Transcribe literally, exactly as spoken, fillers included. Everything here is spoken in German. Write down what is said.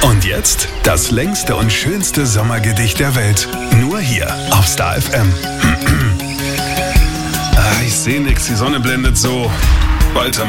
Und jetzt das längste und schönste Sommergedicht der Welt. Nur hier auf Star F M. ah, ich sehe nix, die Sonne blendet so. Walter